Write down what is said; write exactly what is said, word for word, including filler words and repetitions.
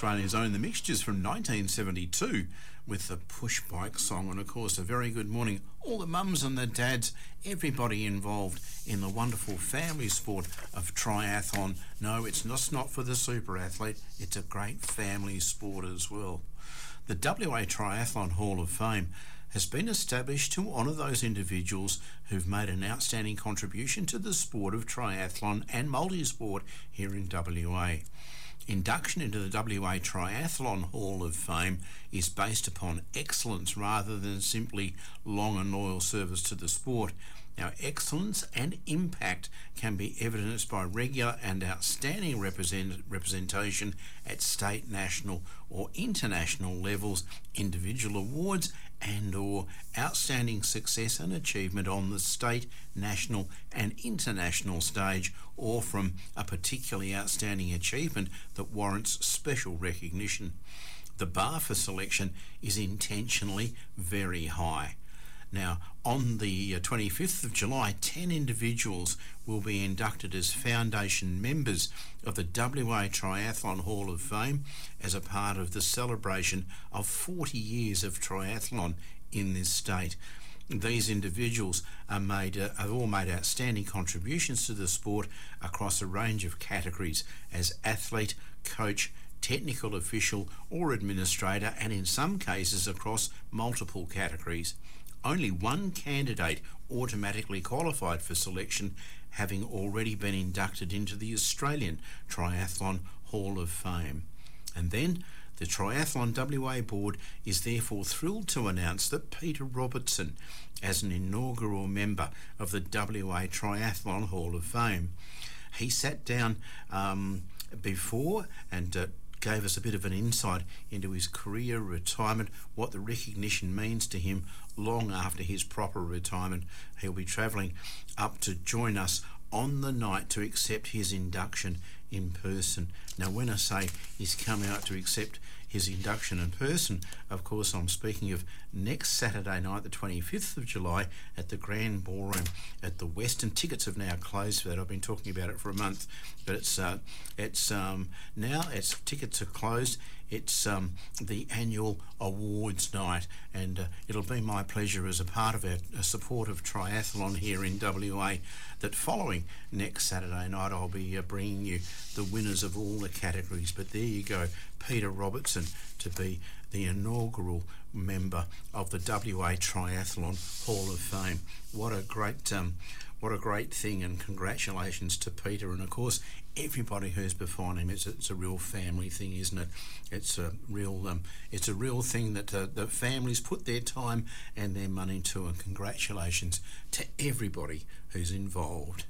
Australia's own The Mixtures from nineteen seventy-two with the Push Bike song. And of course, a very good morning, all the mums and the dads, everybody involved in the wonderful family sport of triathlon. No, it's not, not for the super athlete, it's a great family sport as well. The W A Triathlon Hall of Fame has been established to honour those individuals who've made an outstanding contribution to the sport of triathlon and multisport here in W A. Induction into the W A Triathlon Hall of Fame is based upon excellence rather than simply long and loyal service to the sport. Now, excellence and impact can be evidenced by regular and outstanding represent- representation at state, national or international levels, individual awards and or outstanding success and achievement on the state, national and international stage, or from a particularly outstanding achievement that warrants special recognition. The bar for selection is intentionally very high. Now, on the twenty-fifth of July, ten individuals will be inducted as foundation members of the W A Triathlon Hall of Fame as a part of the celebration of forty years of triathlon in this state. These individuals are made, uh, have all made outstanding contributions to the sport across a range of categories as athlete, coach, technical official or administrator, and in some cases across multiple categories. Only one candidate automatically qualified for selection, having already been inducted into the Australian Triathlon Hall of Fame. And then the Triathlon W A Board is therefore thrilled to announce that Peter Robertson, as an inaugural member of the W A Triathlon Hall of Fame. He sat down um, before and uh, gave us a bit of an insight into his career, retirement, what the recognition means to him long after his proper retirement. He'll be travelling up to join us on the night to accept his induction in person. Now, when I say he's come out to accept his induction in person, of course I'm speaking of next Saturday night, the twenty-fifth of July, at the Grand Ballroom at the Western. Tickets have now closed for that. I've been talking about it for a month, but it's uh, it's um, now it's tickets are closed. It's um, the annual awards night, and uh, it'll be my pleasure as a part of our a support of triathlon here in W A that following next Saturday night I'll be uh, bringing you the winners of all the categories. But there you go, Peter Robertson to be the inaugural member of the W A Triathlon Hall of Fame. What a great um, what a great thing, and congratulations to Peter, and of course everybody who's before him. It's a, it's a real family thing, isn't it? It's a real um, it's a real thing that uh, the families put their time and their money to, and congratulations to everybody who's involved.